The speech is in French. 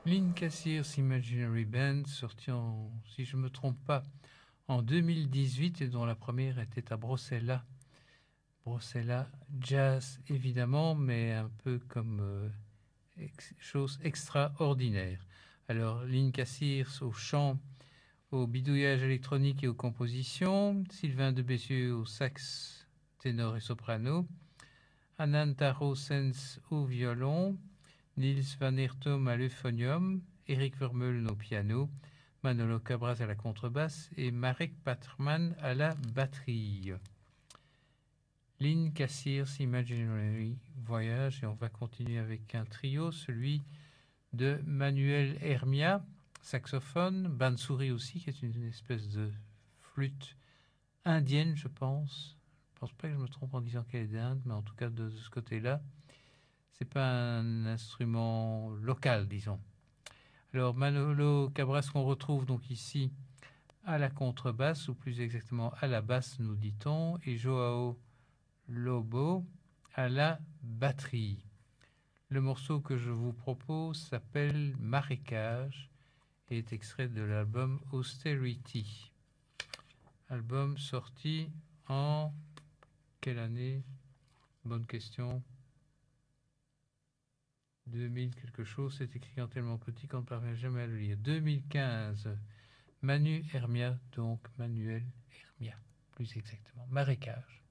Lynn Cassire's Imaginary Band, sorti en, si je ne me trompe pas, en 2018 et dont la première était à Brossella. Brossella Jazz, évidemment, mais un peu comme chose extraordinaire. Alors, Lynn Cassirs au chant, au bidouillage électronique et aux compositions, Sylvain de Bessieux au sax, ténor et soprano, Ananta Rossens au violon, Niels van Eertom à l'euphonium, Eric Vermeulen au piano, Manolo Cabras à la contrebasse et Marek Paterman à la batterie. Lynn Cassirs Imaginary Voyage, et on va continuer avec un trio, celui de Manuel Hermia, saxophone, Bansuri aussi, qui est une espèce de flûte indienne, je pense. Je pense pas que je me trompe en disant qu'elle est d'Inde, mais en tout cas de ce côté-là, c'est pas un instrument local, disons. Alors Manolo Cabras qu'on retrouve donc ici à la contrebasse, ou plus exactement à la basse, nous dit-on, et Joao Lobo à la batterie. Le morceau que je vous propose s'appelle Marécage et est extrait de l'album Austerity. Album sorti en quelle année? Bonne question. 2000 quelque chose, c'est écrit en tellement petit qu'on ne parvient jamais à le lire. 2015. Manu Hermia, donc Manuel Hermia, plus exactement. Marécage.